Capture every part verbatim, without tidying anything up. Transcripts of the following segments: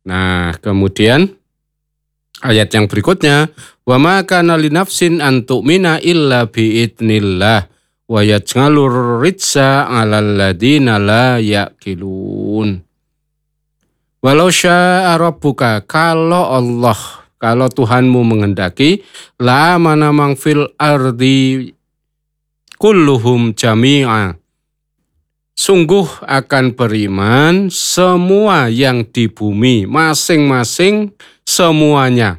Nah, kemudian ayat yang berikutnya, wa ma kana li nafsin an tu'mina illa bi idznillah wa yaj'alur rijsa 'alal ladzina la ya'qilun. Walau syaa rabbuka, kalau Allah, kalau Tuhanmu menghendaki, la amana man fil ardi kulluhum jami'a. Sungguh akan beriman semua yang di bumi, masing-masing semuanya.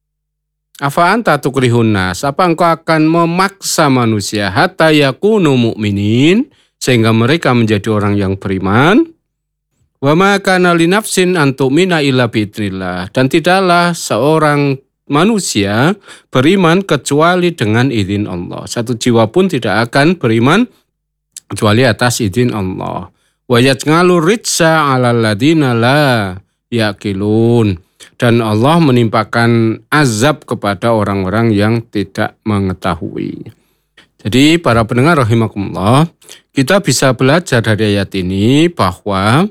Afa anta tukrihun nas, apa engkau akan memaksa manusia hatta yakunu mu'minin, sehingga mereka menjadi orang yang beriman? Wa ma kana li nafsin an tu'mina illa biidznillah, dan tidaklah seorang manusia beriman kecuali dengan izin Allah. Satu jiwa pun tidak akan beriman kecuali atas izin Allah. Wa yaj'alur rijsa 'alal ladzina la ya'qilun, dan Allah menimpakan azab kepada orang-orang yang tidak mengetahui. Jadi para pendengar rahimakumullah, kita bisa belajar dari ayat ini bahwa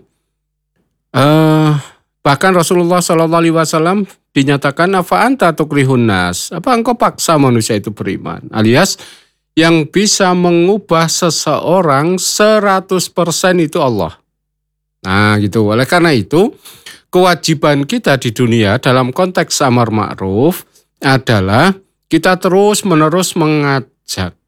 eh, bahkan Rasulullah shallallahu alaihi wasallam dinyatakan afa anta tukrihun nas, apa engkau paksa manusia itu beriman, alias yang bisa mengubah seseorang seratus persen itu Allah. Nah gitu, oleh karena itu kewajiban kita di dunia dalam konteks amar ma'ruf adalah kita terus menerus mengajak.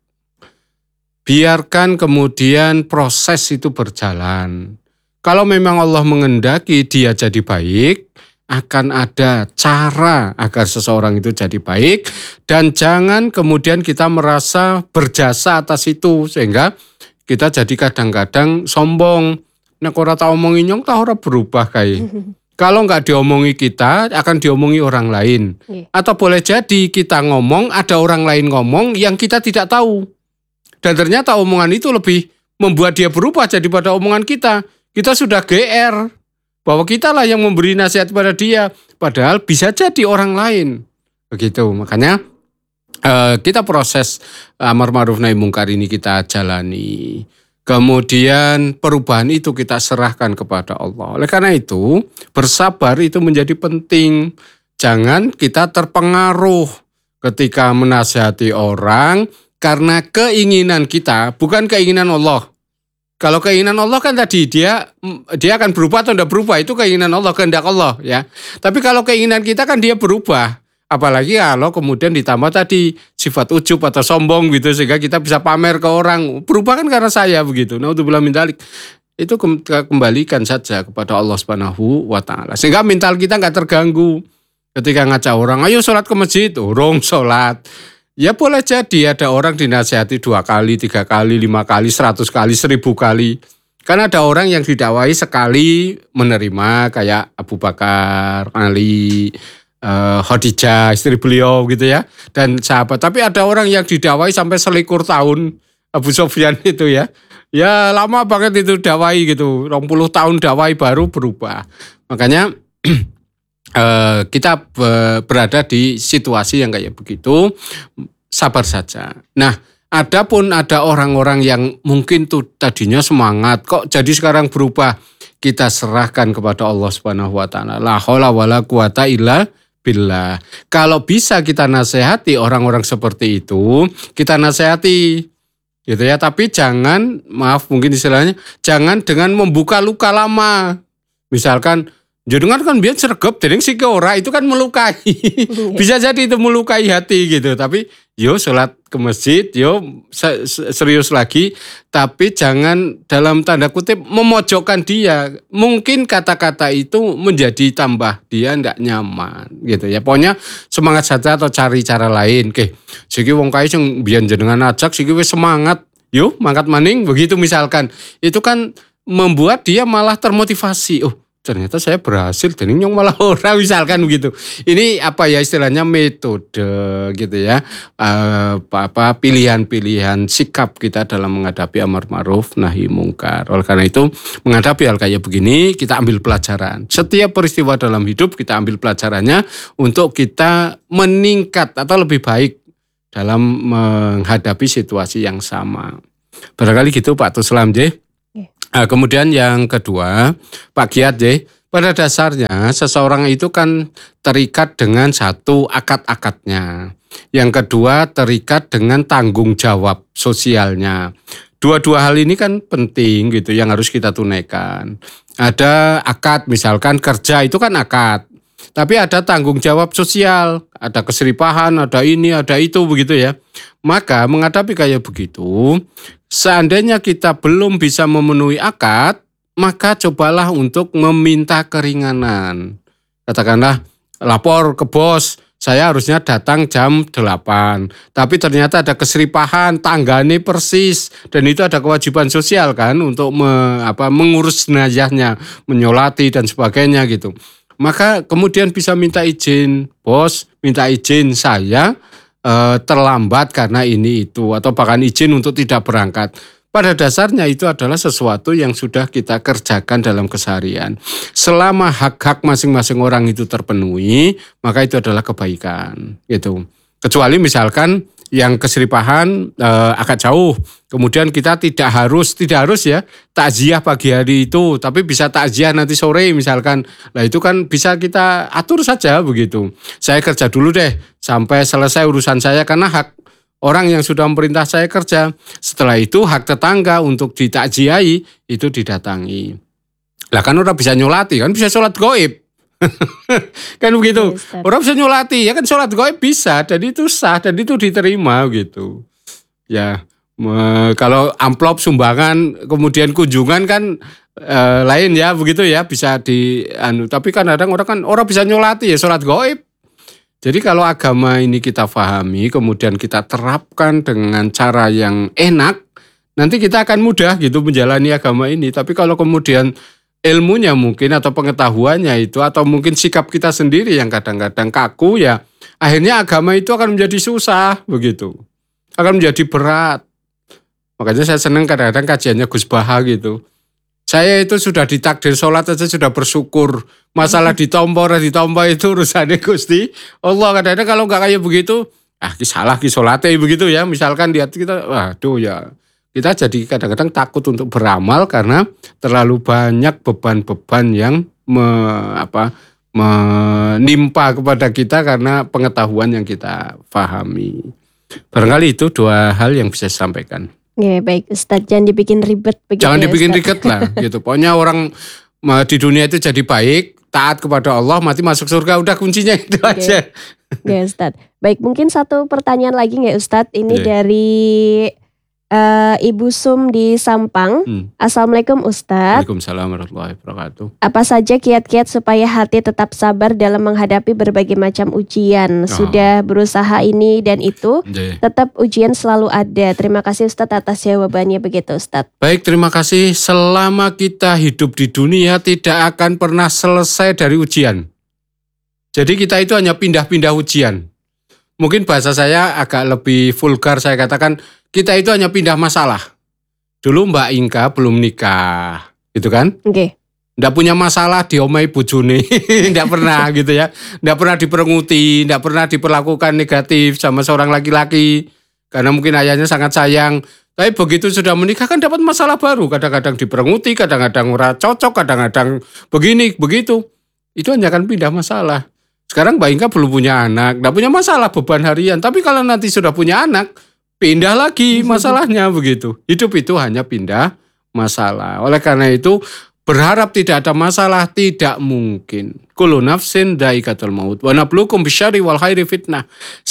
Biarkan kemudian proses itu berjalan. Kalau memang Allah menghendaki dia jadi baik, akan ada cara agar seseorang itu jadi baik, dan jangan kemudian kita merasa berjasa atas itu sehingga kita jadi kadang-kadang sombong. Nek ora tak omongi nyong tak ora berubah kae. Kalau nggak diomongi kita, akan diomongi orang lain. Atau boleh jadi kita ngomong, ada orang lain ngomong yang kita tidak tahu. Dan ternyata omongan itu lebih membuat dia berubah jadi pada omongan kita. Kita sudah G R bahwa kita lah yang memberi nasihat pada dia, padahal bisa jadi orang lain. Begitu, makanya eh, kita proses amar ma'ruf nahi mungkar ini kita jalani. Kemudian perubahan itu kita serahkan kepada Allah. Oleh karena itu, bersabar itu menjadi penting. Jangan kita terpengaruh ketika menasihati orang karena keinginan kita, bukan keinginan Allah. Kalau keinginan Allah kan tadi dia dia akan berubah atau tidak berubah, itu keinginan Allah, kehendak Allah ya. Tapi kalau keinginan kita kan dia berubah. Apalagi kalau kemudian ditambah tadi sifat ujub atau sombong gitu sehingga kita bisa pamer ke orang. Berubah kan karena saya begitu. Naudzubillah min dzalik. Itu kembalikan saja kepada Allah Subhanahu wa taala. Sehingga mental kita enggak terganggu. Ketika ngajak orang, ayo sholat ke masjid, urung sholat. Ya boleh jadi ada orang dinasihati dua kali, tiga kali, lima kali, seratus kali, seribu kali. Karena ada orang yang didakwai sekali menerima kayak Abu Bakar, Ali, uh, Khadijah, istri beliau gitu ya. Dan sahabat. Tapi ada orang yang didakwai sampai selikur tahun, Abu Sufyan itu ya. Ya lama banget itu dakwai gitu. dua puluh tahun dakwai baru berubah. Makanya Uh, kita uh, berada di situasi yang kayak begitu, sabar saja. Nah, adapun ada orang-orang yang mungkin tuh tadinya semangat, kok jadi sekarang berubah, kita serahkan kepada Allah Subhanahu wa taala. La haula wala quwata illa billah. Kalau bisa kita nasihati orang-orang seperti itu, kita nasihati gitu ya, tapi jangan, maaf mungkin istilahnya, jangan dengan membuka luka lama. Misalkan jangan kan biar sergap, jadi si ora itu kan melukai, bisa jadi itu melukai hati gitu. Tapi yo sholat ke masjid, yo serius lagi, tapi jangan dalam tanda kutip memojokkan dia. Mungkin kata-kata itu menjadi tambah dia ndak nyaman gitu ya. Pokoknya semangat saja atau cari cara lain. Oke, siki wong kae sing biyen jenengan ajak siki wis semangat, yo mangkat maning begitu misalkan. Itu kan membuat dia malah termotivasi. Oh, ternyata saya berhasil, dan nyong malah orang misalkan begitu. Ini apa ya istilahnya metode gitu ya, uh, apa pilihan-pilihan sikap kita dalam menghadapi amar ma'ruf nahi mungkar. Oleh karena itu menghadapi hal kayak begini kita ambil pelajaran. Setiap peristiwa dalam hidup kita ambil pelajarannya untuk kita meningkat atau lebih baik dalam menghadapi situasi yang sama. Barangkali gitu Pak Tuslam J. Nah, kemudian yang kedua, Pak Giat J, Pada dasarnya seseorang itu kan terikat dengan satu akad-akadnya. Yang kedua terikat dengan tanggung jawab sosialnya. Dua-dua hal ini kan penting gitu yang harus kita tunaikan. Ada akad misalkan kerja itu kan akad. Tapi ada tanggung jawab sosial, ada keseripahan, ada ini, ada itu begitu ya. Maka menghadapi kayak begitu, seandainya kita belum bisa memenuhi akad, maka cobalah untuk meminta keringanan. Katakanlah lapor ke bos, saya harusnya datang jam delapan. Tapi ternyata ada keseripahan, tanggane persis. Dan itu ada kewajiban sosial kan untuk me, apa, mengurus jenazahnya, menyolati dan sebagainya gitu. Maka kemudian bisa minta izin, bos minta izin saya eh, terlambat karena ini itu. Atau bahkan izin untuk tidak berangkat. Pada dasarnya itu adalah sesuatu yang sudah kita kerjakan dalam keseharian. Selama hak-hak masing-masing orang itu terpenuhi, maka itu adalah kebaikan. Gitu. Kecuali misalkan yang keseripahan eh, agak jauh, kemudian kita tidak harus tidak harus ya takziah pagi hari itu, tapi bisa takziah nanti sore misalkan. Nah itu kan bisa kita atur saja begitu. Saya kerja dulu deh sampai selesai urusan saya karena hak orang yang sudah memerintah saya kerja. Setelah itu hak tetangga untuk ditakziahi itu didatangi. Lah kan orang bisa nyolati, kan bisa sholat gaib. Kan begitu. Ya, orang bisa nyolati, ya kan sholat gaib bisa dan itu sah dan itu diterima gitu. Ya, me, kalau amplop sumbangan kemudian kunjungan kan e, lain ya begitu ya bisa di anu. Tapi kan kadang orang kan orang bisa nyolati ya sholat gaib. Jadi kalau agama ini kita pahami, kemudian kita terapkan dengan cara yang enak, nanti kita akan mudah gitu menjalani agama ini. Tapi kalau kemudian ilmunya mungkin atau pengetahuannya itu, atau mungkin sikap kita sendiri yang kadang-kadang kaku ya, akhirnya agama itu akan menjadi susah begitu. Akan menjadi berat. Makanya saya senang kadang-kadang kajiannya Gus Baha gitu. Saya itu sudah ditakdir sholat aja sudah bersyukur. Masalah ditompo, ditompo itu urusannya Gusti Allah. Kadang-kadang kalau nggak kayak begitu, ah salah ki sholatnya begitu ya. Misalkan di hati kita, waduh ya. Kita jadi kadang-kadang takut untuk beramal karena terlalu banyak beban-beban yang me, apa, menimpa kepada kita karena pengetahuan yang kita pahami. Barangkali itu dua hal yang bisa saya sampaikan. Ya baik Ustadz, jangan dibikin ribet begitu. Jangan ya, dibikin Ustadz. ribet lah gitu. Pokoknya orang di dunia itu jadi baik, taat kepada Allah, mati masuk surga, udah kuncinya itu okay. aja. Ya Ustadz. Baik, mungkin satu pertanyaan lagi nggak Ustadz? Ini yeah. dari uh, Ibu Sum di Sampang. Hmm. Assalamualaikum Ustadz. Waalaikumsalam warahmatullahi wabarakatuh. Apa saja kiat-kiat supaya hati tetap sabar dalam menghadapi berbagai macam ujian? Oh. Sudah berusaha ini dan itu, yeah. tetap ujian selalu ada. Terima kasih Ustadz atas jawabannya begitu Ustadz. Baik, terima kasih. Selama kita hidup di dunia tidak akan pernah selesai dari ujian. Jadi kita itu hanya pindah-pindah ujian. Mungkin bahasa saya agak lebih vulgar, saya katakan kita itu hanya pindah masalah. Dulu Mbak Inka belum nikah, gitu kan? Oke. Okay. Nggak punya masalah diomai bojone, nggak pernah gitu ya. Nggak pernah diperenguti, nggak pernah diperlakukan negatif sama seorang laki-laki. Karena mungkin ayahnya sangat sayang. Tapi begitu sudah menikah kan dapat masalah baru. Kadang-kadang diperenguti, kadang-kadang ora cocok, kadang-kadang begini, begitu. Itu hanya akan pindah masalah. Sekarang Mbak Inka belum punya anak, nggak punya masalah beban harian. Tapi kalau nanti sudah punya anak, pindah lagi masalahnya begitu. Hidup itu hanya pindah masalah. Oleh karena itu, berharap tidak ada masalah tidak mungkin. Kullu nafsin dha'iqatul maut wa nabluukum bisyarri wal khairi fitnah.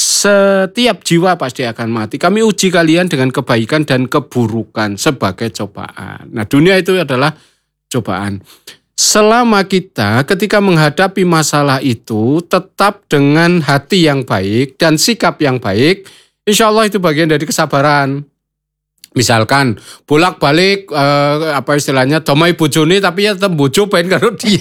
Setiap jiwa pasti akan mati. Kami uji kalian dengan kebaikan dan keburukan sebagai cobaan. Nah, dunia itu adalah cobaan. Selama kita ketika menghadapi masalah itu tetap dengan hati yang baik dan sikap yang baik, insya Allah itu bagian dari kesabaran. Misalkan bolak-balik eh, apa istilahnya domai bojone tapi ya tetap bojo pengen karo dia.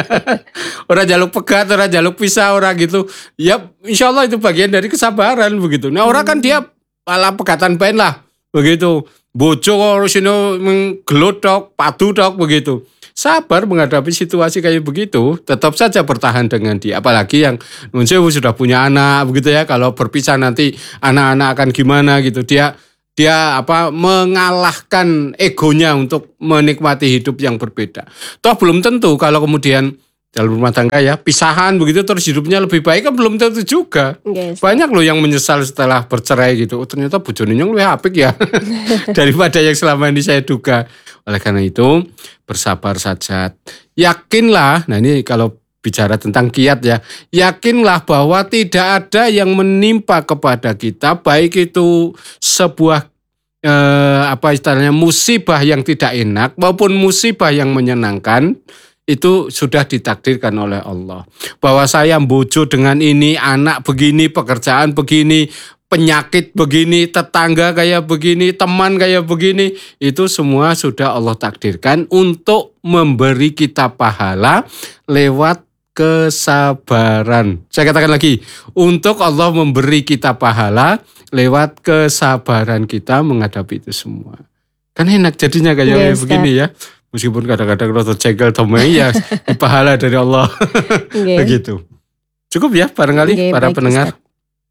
Orang jaluk pegat, orang jaluk pisah, orang gitu. Ya insya Allah itu bagian dari kesabaran begitu. Nah orang kan dia ala pegatan pengen lah begitu. Bojo harus ini menggelotok, padu tok begitu. Sabar menghadapi situasi kayak begitu, tetap saja bertahan dengan dia. Apalagi yang nun sewu sudah punya anak begitu ya. Kalau berpisah nanti anak-anak akan gimana gitu. Dia dia apa mengalahkan egonya untuk menikmati hidup yang berbeda. Toh belum tentu kalau kemudian dalam rumah tangga ya pisahan begitu terus hidupnya lebih baik kan belum tentu juga. Yes. Banyak loh yang menyesal setelah bercerai gitu. Oh, ternyata bojone nyong luwih apik ya daripada yang selama ini saya duga. Oleh karena itu bersabar saja. Yakinlah, nah ini kalau bicara tentang kiat ya, yakinlah bahwa tidak ada yang menimpa kepada kita baik itu sebuah eh, apa istilahnya musibah yang tidak enak maupun musibah yang menyenangkan. Itu sudah ditakdirkan oleh Allah. Bahwa saya bojo dengan ini, anak begini, pekerjaan begini, penyakit begini, tetangga kayak begini, teman kayak begini. Itu semua sudah Allah takdirkan untuk memberi kita pahala lewat kesabaran. Saya katakan lagi, untuk Allah memberi kita pahala lewat kesabaran kita menghadapi itu semua. Kan enak jadinya kayak yes, begini ya. Meskipun kadang-kadang rada cengkel domai ya pahala dari Allah. Okay. Begitu. Cukup ya barangkali okay, para baik, pendengar. Ustaz.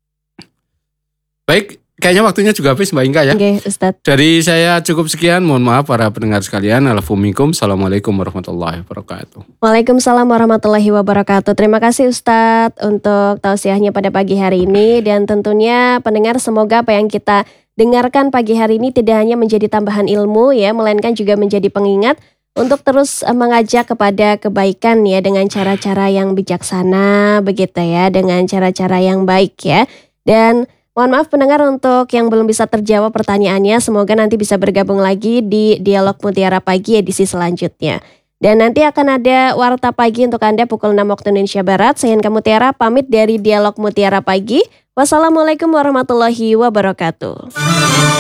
Baik, kayaknya waktunya juga habis Mbak Inka ya. Oke, okay, Ustaz. Dari saya cukup sekian. Mohon maaf para pendengar sekalian. Alhamdulillah. Assalamualaikum warahmatullahi wabarakatuh. Waalaikumsalam warahmatullahi wabarakatuh. Terima kasih Ustaz untuk tausiahnya pada pagi hari ini. Dan tentunya pendengar semoga apa yang kita dengarkan pagi hari ini tidak hanya menjadi tambahan ilmu ya, melainkan juga menjadi pengingat untuk terus mengajak kepada kebaikan ya dengan cara-cara yang bijaksana begitu ya, dengan cara-cara yang baik ya. Dan mohon maaf pendengar untuk yang belum bisa terjawab pertanyaannya, semoga nanti bisa bergabung lagi di Dialog Mutiara Pagi edisi selanjutnya. Dan nanti akan ada Warta Pagi untuk Anda pukul enam waktu Indonesia Barat. Saya Inka Mutiara pamit dari Dialog Mutiara Pagi. Wassalamualaikum warahmatullahi wabarakatuh.